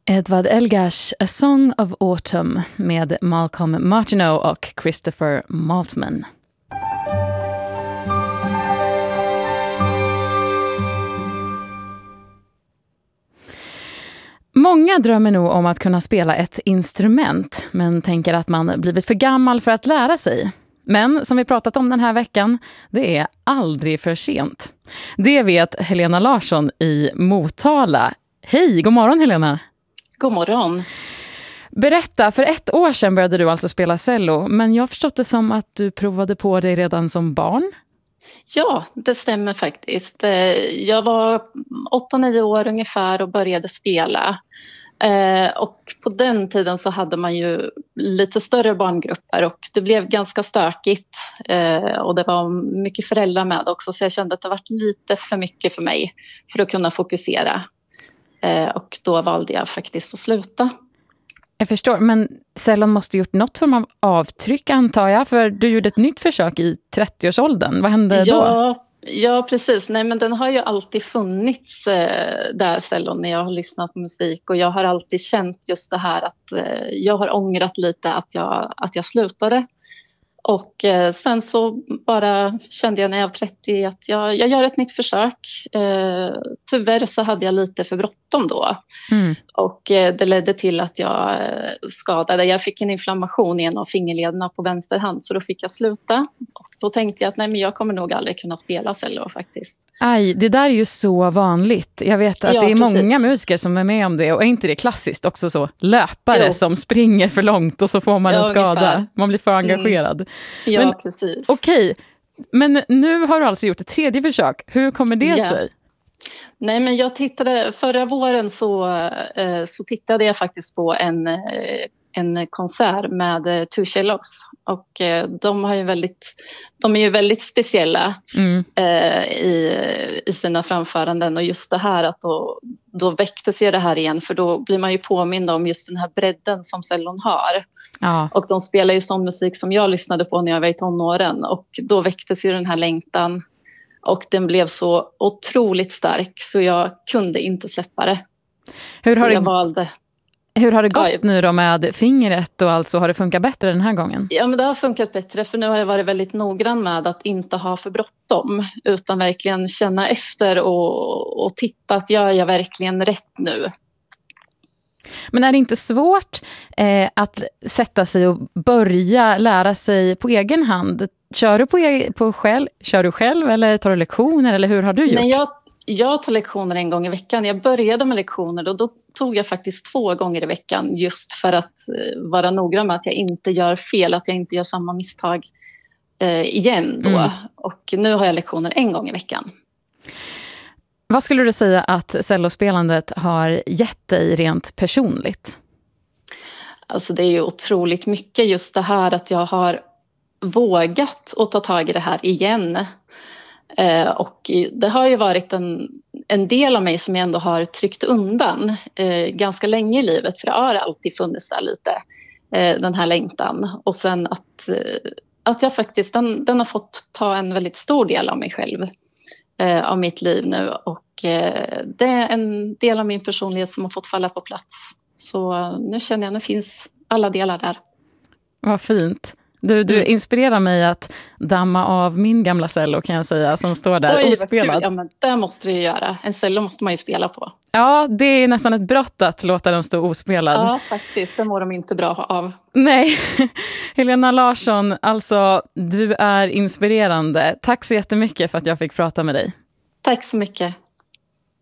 Edvard Elgars A Song of Autumn med Malcolm Martineau och Christopher Maltman. Många drömmer nog om att kunna spela ett instrument, men tänker att man blivit för gammal för att lära sig. Men som vi pratat om den här veckan, det är aldrig för sent. Det vet Helena Larsson i Motala. Hej, god morgon Helena. God morgon. Berätta, för 1 år sedan började du alltså spela cello, men jag har förstått det som att du provade på dig redan som barn. Ja, det stämmer faktiskt. Jag var 8-9 år ungefär och började spela. Och på den tiden så hade man ju lite större barngrupper och det blev ganska stökigt. Och det var mycket föräldrar med också, så jag kände att det var lite för mycket för mig för att kunna fokusera. Och då valde jag faktiskt att sluta. Jag förstår, men cellon måste gjort något form av avtryck antar jag, för du gjorde ett nytt försök i 30-årsåldern. Vad hände då? Ja, precis. Nej, men den har ju alltid funnits där, cellon, när jag har lyssnat på musik. Och jag har alltid känt just det här att jag har ångrat lite att jag slutade. Och sen så bara kände jag när jag var 30 att jag gör ett nytt försök. Tyvärr så hade jag lite för bråttom då. Och det ledde till att jag skadade. Jag fick en inflammation i en av fingerlederna på vänster hand, så då fick jag sluta. Och då tänkte jag att nej, men jag kommer nog aldrig kunna spela cello faktiskt. Aj, det där är ju så vanligt. Jag vet att det är många musiker som är med om det. Och är inte det klassiskt också så? Löpare som springer för långt och så får man en skada. Ungefär. Man blir för engagerad. Ja, men, precis. Okej, men nu har du alltså gjort ett 3:e försök. Hur kommer det sig? Nej, men jag tittade förra våren så tittade jag faktiskt på en konsert med Two Cellos, och de är ju väldigt speciella i sina framföranden, och just det här att då väcktes ju det här igen, för då blir man ju påmind om just den här bredden som cellon har. Ja. Och de spelar ju sån musik som jag lyssnade på när jag var i tonåren, och då väcktes ju den här längtan. Och den blev så otroligt stark så jag kunde inte släppa det. Hur har det gått nu då med fingret, och alltså har det funkat bättre den här gången? Ja, men det har funkat bättre, för nu har jag varit väldigt noggrann med att inte ha för bråttom, utan verkligen känna efter och titta att gör jag verkligen rätt nu. Men är det inte svårt att sätta sig och börja lära sig på egen hand? Kör du själv eller tar du lektioner, eller hur har du gjort? Nej, jag tar lektioner 1 gång i veckan. Jag började med lektioner och då tog jag faktiskt 2 gånger i veckan, just för att vara noggrann med att jag inte gör fel, att jag inte gör samma misstag igen då. Och nu har jag lektioner 1 gång i veckan. Vad skulle du säga att cellospelandet har gett dig rent personligt? Alltså det är ju otroligt mycket, just det här att jag har vågat att ta tag i det här igen. Och det har ju varit en del av mig som jag ändå har tryckt undan ganska länge i livet, för det har alltid funnits där lite, den här längtan. Och sen att jag faktiskt, den har fått ta en väldigt stor del av mig själv, av mitt liv nu, och det är en del av min personlighet som har fått falla på plats. Så nu känner jag att det finns alla delar där. Vad fint. Du inspirerar mig att damma av min gamla cello, kan jag säga, som står där ospelad. Ja, men det måste du ju göra. En cello måste man ju spela på. Ja, det är nästan ett brott att låta den stå ospelad. Ja, faktiskt. Det mår de inte bra av. Nej. Helena Larsson, alltså du är inspirerande. Tack så jättemycket för att jag fick prata med dig. Tack så mycket.